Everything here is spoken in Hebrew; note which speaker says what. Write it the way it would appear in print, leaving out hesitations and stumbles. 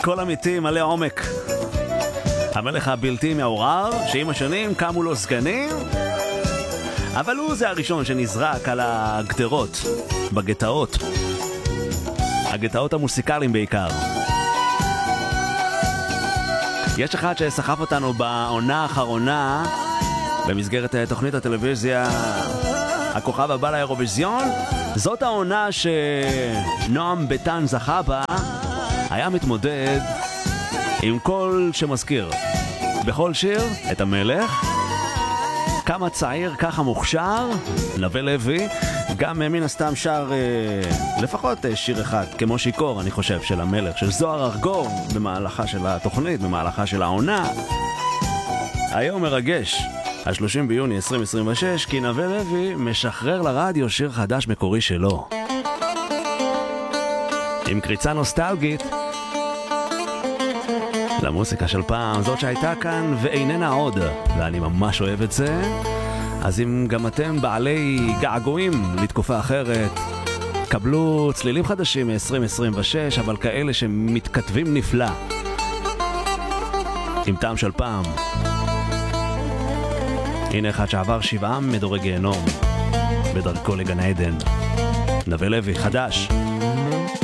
Speaker 1: קול אמיתי מלא עומק. המלך הבלתי מעורר, שעם השנים קמו לו סגנים, אבל הוא זה הראשון שנזרק על הגדרות, בגטאות. הגטאות המוסיקליים בעיקר. יש אחד שסחף אותנו בעונה האחרונה, במסגרת תוכנית הטלוויזיה הכוכב הבא לאירוויזיון. זאת העונה שנועם ביטן זכה בה, היה מתמודד עם קול שמזכיר בכל שיר את המלך. כמה צעיר, ככה מוכשר, נווה לוי, גם מן הסתם שר לפחות שיר אחד, כמו שיקור, אני חושב, של המלך, של זוהר ארגוב, במהלכה של התוכנית, במהלכה של העונה. היום מרגש, ה-30 ביוני 2026, כי נווה לוי משחרר לרדיו שיר חדש מקורי שלו. עם קריצה נוסטלגית למוסיקה של פעם, זאת שהייתה כאן ואיננה עוד, ואני ממש אוהב את זה. אז אם גם אתם בעלי געגועים לתקופה אחרת, קבלו צלילים חדשים מ-2026, אבל כאלה שמתכתבים נפלא עם טעם של פעם. הנה אחד שעבר 7 מדורי גיהנום בדרכו לגן עדן, נווה לוי חדש.